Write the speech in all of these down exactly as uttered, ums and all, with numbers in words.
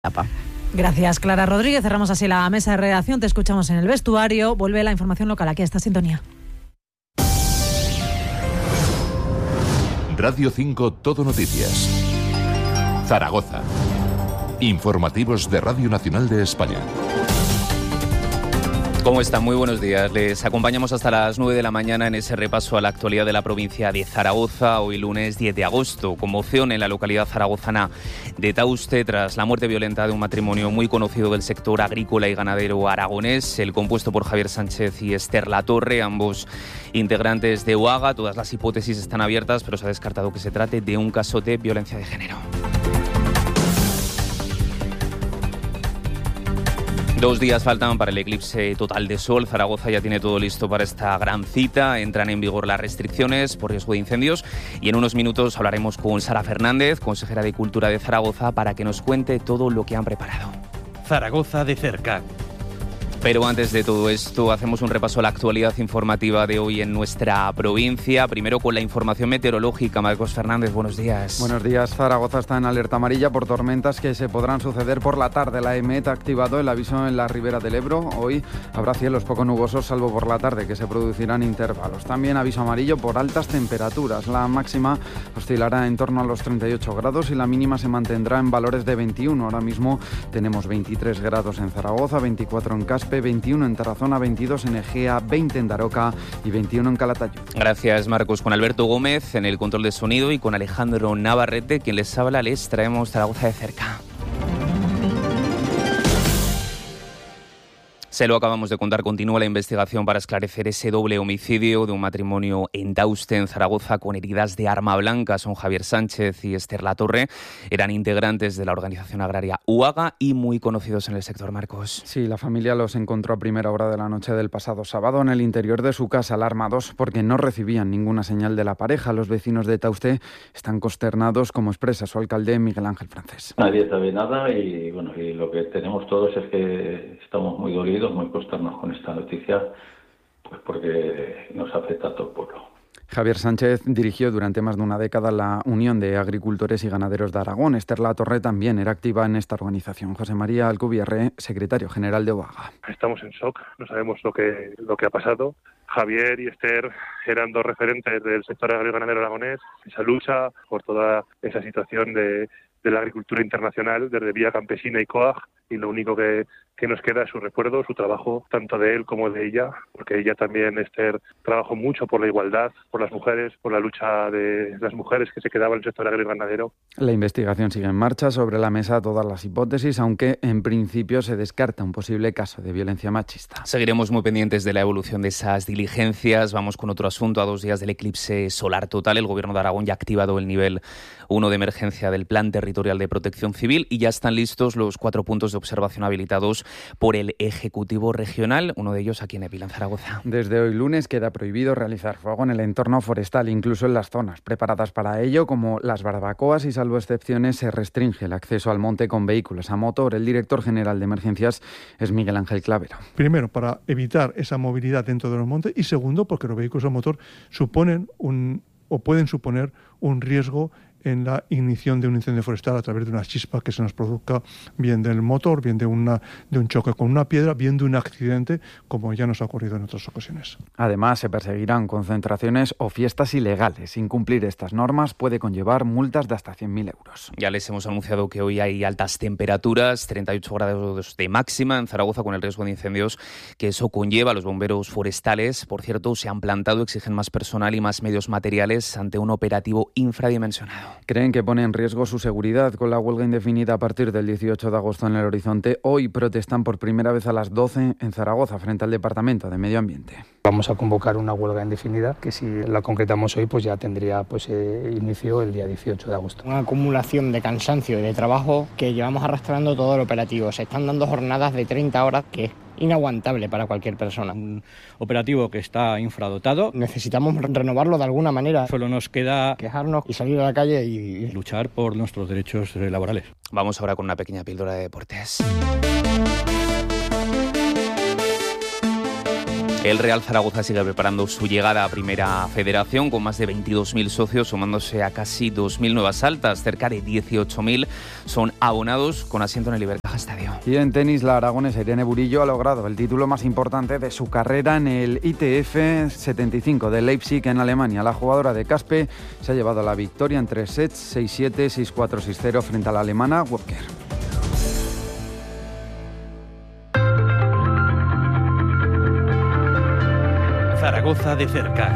etapa. Gracias, Clara Rodríguez. Cerramos así la mesa de redacción. Te escuchamos en el vestuario. Vuelve la información local aquí a esta sintonía. Radio cinco Todo Noticias. Zaragoza. Informativos de Radio Nacional de España. ¿Cómo están? Muy buenos días. Les acompañamos hasta las nueve de la mañana en ese repaso a la actualidad de la provincia de Zaragoza. Hoy lunes diez de agosto. Conmoción en la localidad zaragozana de Tauste tras la muerte violenta de un matrimonio muy conocido del sector agrícola y ganadero aragonés, el compuesto por Javier Sánchez y Esther Latorre, ambos integrantes de UAGA. Todas las hipótesis están abiertas, pero se ha descartado que se trate de un caso de violencia de género. Dos días faltan para el eclipse total de sol. Zaragoza ya tiene todo listo para esta gran cita. Entran en vigor las restricciones por riesgo de incendios y en unos minutos hablaremos con Sara Fernández, consejera de Cultura de Zaragoza, para que nos cuente todo lo que han preparado. Zaragoza de cerca. Pero antes de todo esto, hacemos un repaso a la actualidad informativa de hoy en nuestra provincia. Primero con la información meteorológica. Marcos Fernández, buenos días. Buenos días. Zaragoza está en alerta amarilla por tormentas que se podrán suceder por la tarde. La EMET ha activado el aviso en la ribera del Ebro. Hoy habrá cielos poco nubosos, salvo por la tarde, que se producirán intervalos. También aviso amarillo por altas temperaturas. La máxima oscilará en torno a los treinta y ocho grados y la mínima se mantendrá en valores de veintiuno. Ahora mismo tenemos veintitrés grados en Zaragoza, veinticuatro en Caspe, veintiuno en Tarazona, veintidós en Egea, veinte en Daroca y veintiuno en Calatayud. Gracias, Marcos. Con Alberto Gómez en el control de sonido y con Alejandro Navarrete, quien les habla, les traemos Zaragoza de cerca. Se lo acabamos de contar, continúa la investigación para esclarecer ese doble homicidio de un matrimonio en Tauste, en Zaragoza, con heridas de arma blanca. Son Javier Sánchez y Esther Latorre. Eran integrantes de la organización agraria UAGA y muy conocidos en el sector, Marcos. Sí, la familia los encontró a primera hora de la noche del pasado sábado en el interior de su casa, alarmados porque no recibían ninguna señal de la pareja. Los vecinos de Tauste están consternados, como expresa su alcalde Miguel Ángel Francés. Nadie sabe nada y, bueno, y lo que tenemos todos es que estamos muy dolidos, muy consternados con esta noticia, pues porque nos afecta a todo el pueblo. Javier Sánchez dirigió durante más de una década la Unión de Agricultores y Ganaderos de Aragón. Esther Latorre también era activa en esta organización. José María Alcubierre, secretario general de UAGA. Estamos en shock, no sabemos lo que, lo que ha pasado. Javier y Esther eran dos referentes del sector agrario y ganadero aragonés, esa lucha por toda esa situación de, de la agricultura internacional desde Vía Campesina y COAG, y lo único que, que nos queda es su recuerdo, su trabajo, tanto de él como de ella, porque ella también, Esther, trabajó mucho por la igualdad, por las mujeres, por la lucha de las mujeres que se quedaban en el sector agrario y ganadero. La investigación sigue en marcha, sobre la mesa todas las hipótesis, aunque en principio se descarta un posible caso de violencia machista. Seguiremos muy pendientes de la evolución de esas diligencias. Vamos con otro asunto. A dos días del eclipse solar total, el Gobierno de Aragón ya ha activado el nivel uno de emergencia del Plan Territorial de Protección Civil y ya están listos los cuatro puntos de observación habilitados por el Ejecutivo Regional, uno de ellos aquí en Épila, en Zaragoza. Desde hoy lunes queda prohibido realizar fuego en el entorno forestal, incluso en las zonas preparadas para ello, como las barbacoas, y salvo excepciones se restringe el acceso al monte con vehículos a motor. El director general de Emergencias es Miguel Ángel Clavero. Primero, para evitar esa movilidad dentro de los montes, y segundo, porque los vehículos a motor suponen un o pueden suponer un riesgo en la ignición de un incendio forestal a través de una chispa que se nos produzca bien del motor, bien de, una, de un choque con una piedra, bien de un accidente, como ya nos ha ocurrido en otras ocasiones. Además, se perseguirán concentraciones o fiestas ilegales. Incumplir estas normas puede conllevar multas de hasta cien mil euros. Ya les hemos anunciado que hoy hay altas temperaturas, treinta y ocho grados de máxima en Zaragoza, con el riesgo de incendios que eso conlleva. Los bomberos forestales, por cierto, se han plantado, exigen más personal y más medios materiales ante un operativo infradimensionado. Creen que pone en riesgo su seguridad con la huelga indefinida a partir del dieciocho de agosto en el horizonte. Hoy protestan por primera vez a las doce en Zaragoza frente al Departamento de Medio Ambiente. Vamos a convocar una huelga indefinida que, si la concretamos hoy, pues ya tendría pues eh, inicio el día dieciocho de agosto. Una acumulación de cansancio y de trabajo que llevamos arrastrando todo el operativo. Se están dando jornadas de treinta horas que es inaguantable para cualquier persona. Un operativo que está infradotado. Necesitamos renovarlo de alguna manera. Solo nos queda quejarnos y salir a la calle y, y luchar por nuestros derechos laborales. Vamos ahora con una pequeña píldora de deportes. El Real Zaragoza sigue preparando su llegada a Primera Federación con más de veintidós mil socios, sumándose a casi dos mil nuevas altas. Cerca de dieciocho mil son abonados con asiento en el Ibercaja Estadio. Y en tenis, la aragonesa Irene Burillo ha logrado el título más importante de su carrera en el I T F setenta y cinco de Leipzig en Alemania. La jugadora de Caspe se ha llevado la victoria en tres sets, seis siete, seis cuatro, seis cero frente a la alemana Webker. Zaragoza de cerca.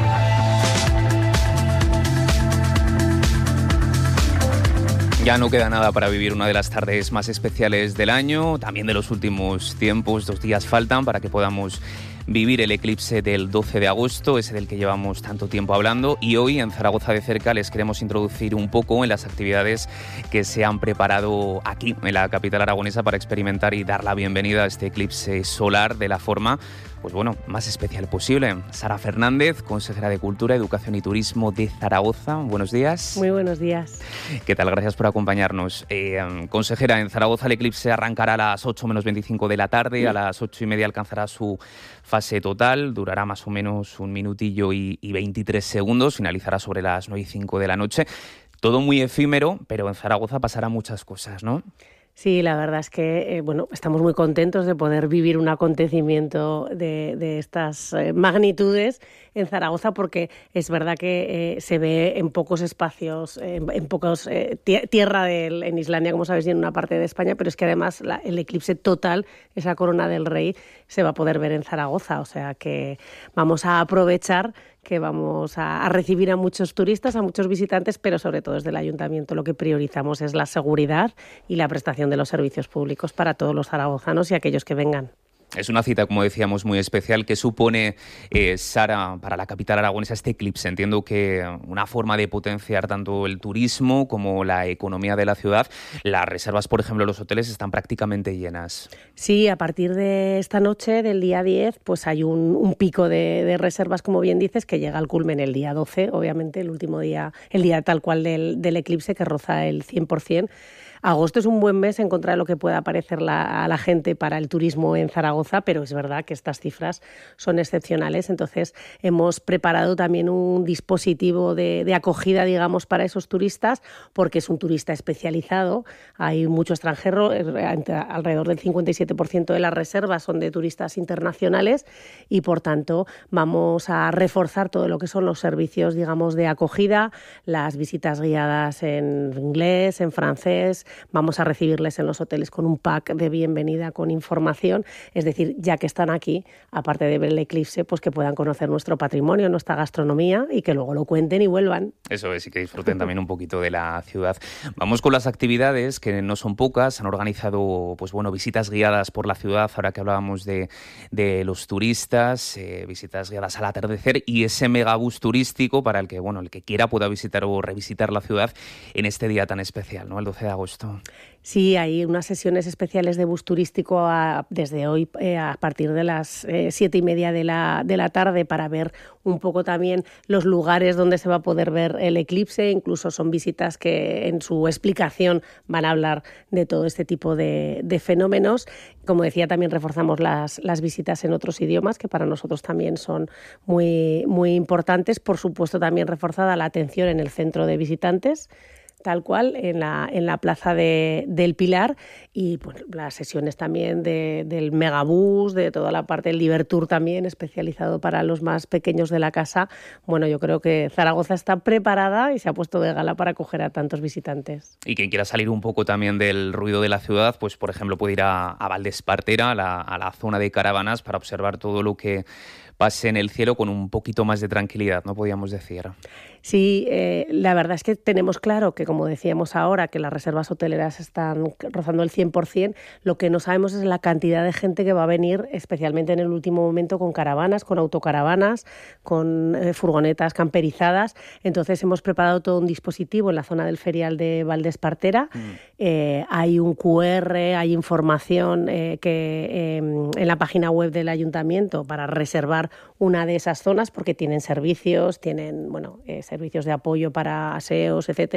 Ya no queda nada para vivir una de las tardes más especiales del año, también de los últimos tiempos. Dos días faltan para que podamos vivir el eclipse del doce de agosto, ese del que llevamos tanto tiempo hablando, y hoy en Zaragoza de cerca les queremos introducir un poco en las actividades que se han preparado aquí, en la capital aragonesa, para experimentar y dar la bienvenida a este eclipse solar de la forma, pues bueno, más especial posible. Sara Fernández, consejera de Cultura, Educación y Turismo de Zaragoza. Buenos días. Muy buenos días. ¿Qué tal? Gracias por acompañarnos. Eh, consejera, en Zaragoza el eclipse arrancará a las ocho menos veinticinco de la tarde, a las ocho y media alcanzará su fase total, durará más o menos un minutillo y, y veintitrés segundos, finalizará sobre las nueve y cinco de la noche. Todo muy efímero, pero en Zaragoza pasará muchas cosas, ¿no? Sí, la verdad es que eh, bueno, estamos muy contentos de poder vivir un acontecimiento de, de estas eh, magnitudes en Zaragoza, porque es verdad que eh, se ve en pocos espacios, eh, en pocos eh, tierra del, en Islandia, como sabéis, y en una parte de España, pero es que además la, el eclipse total, esa corona del rey, se va a poder ver en Zaragoza. O sea que vamos a aprovechar que vamos a, a recibir a muchos turistas, a muchos visitantes, pero sobre todo desde el ayuntamiento lo que priorizamos es la seguridad y la prestación de los servicios públicos para todos los zaragozanos y aquellos que vengan. Es una cita, como decíamos, muy especial que supone, eh, Sara, para la capital aragonesa este eclipse. Entiendo que una forma de potenciar tanto el turismo como la economía de la ciudad. Las reservas, por ejemplo, los hoteles están prácticamente llenas. Sí, a partir de esta noche, del día diez, pues hay un, un pico de, de reservas, como bien dices, que llega al culmen el día doce, obviamente, el último día, el día tal cual del, del eclipse, que roza el cien por ciento. Agosto es un buen mes en contra de lo que pueda parecer la, a la gente para el turismo en Zaragoza, pero es verdad que estas cifras son excepcionales. Entonces, hemos preparado también un dispositivo de, de acogida, digamos, para esos turistas, porque es un turista especializado. Hay mucho extranjero, alrededor del cincuenta y siete por ciento de las reservas son de turistas internacionales y, por tanto, vamos a reforzar todo lo que son los servicios, digamos, de acogida, las visitas guiadas en inglés, en francés. Vamos a recibirles en los hoteles con un pack de bienvenida con información, es decir, ya que están aquí, aparte de ver el eclipse, pues que puedan conocer nuestro patrimonio, nuestra gastronomía y que luego lo cuenten y vuelvan. Eso es, y que disfruten también un poquito de la ciudad. Vamos con las actividades, que no son pocas. Han organizado, pues bueno, visitas guiadas por la ciudad, ahora que hablábamos de, de los turistas, eh, visitas guiadas al atardecer y ese megabús turístico para el que, bueno, el que quiera pueda visitar o revisitar la ciudad en este día tan especial, ¿no? El doce de agosto. Sí, hay unas sesiones especiales de bus turístico a, desde hoy eh, a partir de las eh, siete y media de la, de la tarde para ver un poco también los lugares donde se va a poder ver el eclipse. Incluso son visitas que en su explicación van a hablar de todo este tipo de, de fenómenos. Como decía, también reforzamos las, las visitas en otros idiomas, que para nosotros también son muy, muy importantes. Por supuesto, también reforzada la atención en el centro de visitantes, tal cual, en la, en la plaza de, del Pilar, y pues, las sesiones también de, del megabús, de toda la parte del Libertour también, especializado para los más pequeños de la casa. Bueno, yo creo que Zaragoza está preparada y se ha puesto de gala para acoger a tantos visitantes. Y quien quiera salir un poco también del ruido de la ciudad, pues por ejemplo puede ir a, a Valdespartera, a la, a la zona de caravanas, para observar todo lo que pase en el cielo con un poquito más de tranquilidad, ¿no? Podríamos decir. Sí, eh, la verdad es que tenemos claro que, como decíamos ahora, que las reservas hoteleras están rozando el cien por ciento. Lo que no sabemos es la cantidad de gente que va a venir, especialmente en el último momento, con caravanas, con autocaravanas, con eh, furgonetas camperizadas. Entonces hemos preparado todo un dispositivo en la zona del ferial de Valdespartera. Mm. Eh, hay un cu erre, hay información eh, que eh, en la página web del ayuntamiento para reservar una de esas zonas, porque tienen servicios, tienen, bueno, eh, servicios de apoyo para aseos, etcétera,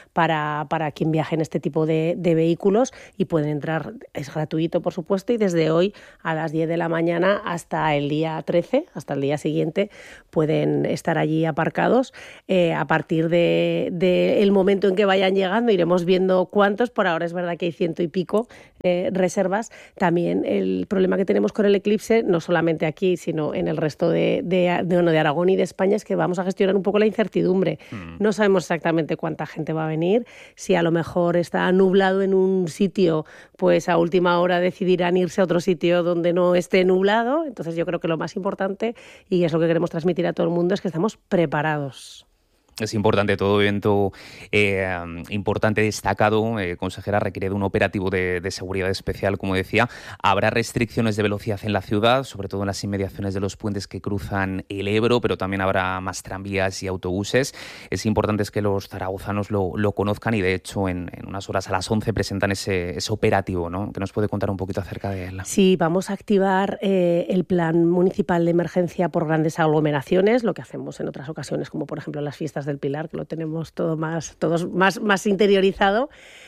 para, para quien viaje en este tipo de, de vehículos y pueden entrar, es gratuito por supuesto, y desde hoy a las diez de la mañana hasta el día trece, hasta el día siguiente, pueden estar allí aparcados. Eh, a partir de, de el momento en que vayan llegando iremos viendo cuántos. Por ahora es verdad que hay ciento y pico eh, reservas. También el problema que tenemos con el eclipse, no solamente aquí, sino en el resto de, de, de, bueno, de Aragón y de España, es que vamos a gestionar un poco la incertidumbre. Mm. No sabemos exactamente cuánta gente va a venir. Si a lo mejor está nublado en un sitio, pues a última hora decidirán irse a otro sitio donde no esté nublado. Entonces yo creo que lo más importante, y es lo que queremos transmitir a todo el mundo, es que estamos preparados. Es importante, todo evento eh, importante, destacado, eh, consejera, requiere de un operativo de, de seguridad especial, como decía. Habrá restricciones de velocidad en la ciudad, sobre todo en las inmediaciones de los puentes que cruzan el Ebro, pero también habrá más tranvías y autobuses. Es importante es que los zaragozanos lo, lo conozcan y, de hecho, en, en unas horas a las once presentan ese, ese operativo, ¿no? ¿Que nos puede contar un poquito acerca de él? Sí, vamos a activar eh, el plan municipal de emergencia por grandes aglomeraciones, lo que hacemos en otras ocasiones, como por ejemplo las fiestas del Pilar, que lo tenemos todo más, todos más, más interiorizado.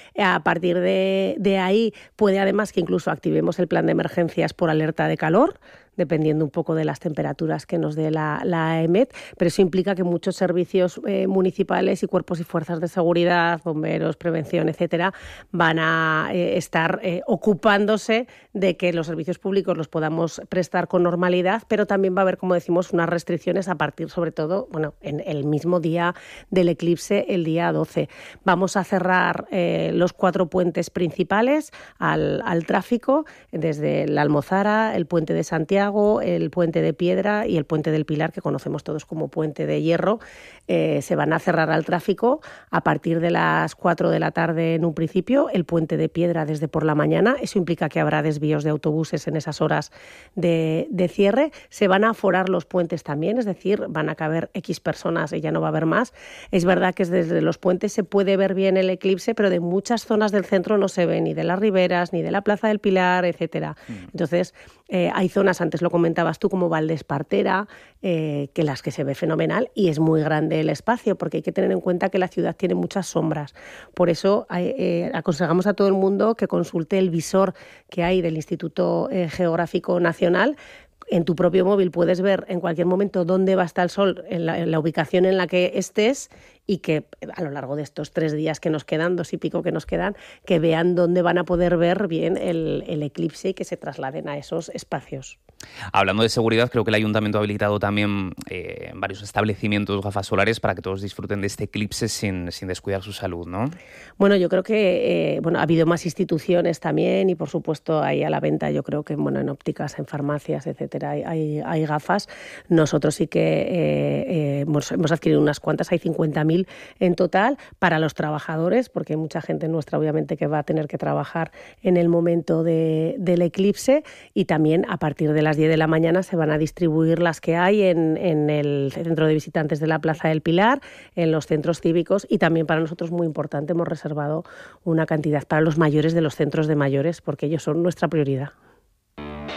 A partir de, de ahí puede además que incluso activemos el plan de emergencias por alerta de calor, dependiendo un poco de las temperaturas que nos dé la, la E M E T, pero eso implica que muchos servicios eh, municipales y cuerpos y fuerzas de seguridad, bomberos, prevención, etcétera, van a eh, estar eh, ocupándose de que los servicios públicos los podamos prestar con normalidad, pero también va a haber, como decimos, unas restricciones a partir, sobre todo, bueno, en el mismo día del eclipse, el día doce. Vamos a cerrar eh, los cuatro puentes principales al, al tráfico, desde la Almozara, el puente de Santiago, el puente de Piedra y el puente del Pilar, que conocemos todos como puente de Hierro. Eh, se van a cerrar al tráfico a partir de las cuatro de la tarde en un principio, el puente de Piedra desde por la mañana. Eso implica que habrá desvíos de autobuses en esas horas de, de cierre. Se van a aforar los puentes también, es decir, van a caber X personas y ya no va a haber más. Es verdad que desde los puentes se puede ver bien el eclipse, pero de muchas zonas del centro no se ve, ni de las Riberas, ni de la Plaza del Pilar, etcétera. Mm. Entonces, eh, hay zonas, antes lo comentabas tú, como Valdespartera, eh, que las que se ve fenomenal, y es muy grande el espacio, porque hay que tener en cuenta que la ciudad tiene muchas sombras. Por eso eh, aconsejamos a todo el mundo que consulte el visor que hay del Instituto eh, Geográfico Nacional. En tu propio móvil puedes ver en cualquier momento dónde va a estar el sol, en la, en la ubicación en la que estés, y que a lo largo de estos tres días que nos quedan, dos y pico que nos quedan, que vean dónde van a poder ver bien el, el eclipse y que se trasladen a esos espacios. Hablando de seguridad, creo que el Ayuntamiento ha habilitado también eh, varios establecimientos gafas solares para que todos disfruten de este eclipse sin, sin descuidar su salud, ¿no? Bueno, yo creo que eh, bueno, ha habido más instituciones también y, por supuesto, hay a la venta, yo creo que bueno, en ópticas, en farmacias, etcétera, hay, hay, hay gafas. Nosotros sí que eh, eh, hemos, hemos adquirido unas cuantas, hay cincuenta mil en total para los trabajadores, porque hay mucha gente nuestra, obviamente, que va a tener que trabajar en el momento de, del eclipse, y también a partir de las diez de la mañana se van a distribuir las que hay en, en el centro de visitantes de la Plaza del Pilar, en los centros cívicos, y también para nosotros muy importante, hemos reservado una cantidad para los mayores de los centros de mayores, porque ellos son nuestra prioridad.